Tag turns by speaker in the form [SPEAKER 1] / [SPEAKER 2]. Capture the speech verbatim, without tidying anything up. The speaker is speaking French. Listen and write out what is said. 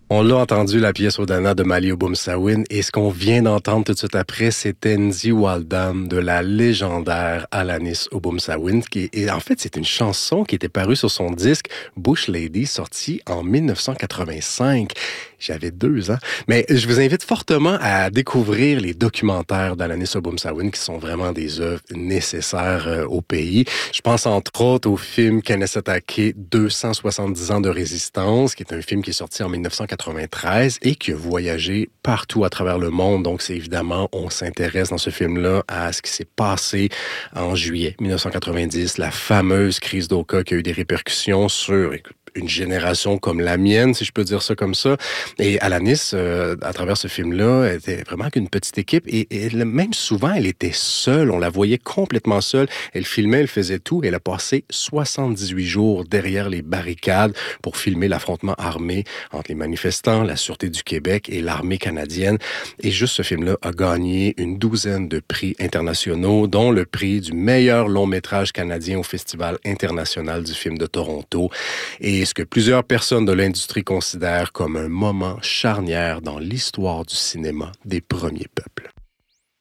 [SPEAKER 1] On l'a entendu, la pièce Odana de Mali Oboumsawin, et ce qu'on vient d'entendre tout de suite après, c'était Nzi Waldam de la légendaire Alanis Oboumsawin, qui est, en fait, c'est une chanson qui était parue sur son disque Bush Lady, sorti en dix-neuf cent quatre-vingt-cinq. J'avais deux ans. Mais je vous invite fortement à découvrir les documentaires d'Alanis Oboumsawin, qui sont vraiment des œuvres nécessaires euh, au pays. Je pense entre autres au film Kanesatake, deux cent soixante-dix ans de résistance, qui est un film qui est sorti en dix-neuf cent quatre-vingt-treize et qui a voyagé partout à travers le monde. Donc, c'est évidemment, on s'intéresse dans ce film-là à ce qui s'est passé en juillet dix-neuf cent quatre-vingt-dix, la fameuse crise d'Oka qui a eu des répercussions sur, écoute, une génération comme la mienne, si je peux dire ça comme ça. Et Alanis, euh, à travers ce film-là, elle était vraiment qu'une petite équipe. Et, et même souvent, elle était seule. On la voyait complètement seule. Elle filmait, elle faisait tout. Elle a passé soixante-dix-huit jours derrière les barricades pour filmer l'affrontement armé entre les manifestants, la Sûreté du Québec et l'armée canadienne. Et juste ce film-là a gagné une douzaine de prix internationaux, dont le prix du meilleur long-métrage canadien au Festival international du film de Toronto. Et ce que plusieurs personnes de l'industrie considèrent comme un moment charnière dans l'histoire du cinéma des premiers peuples.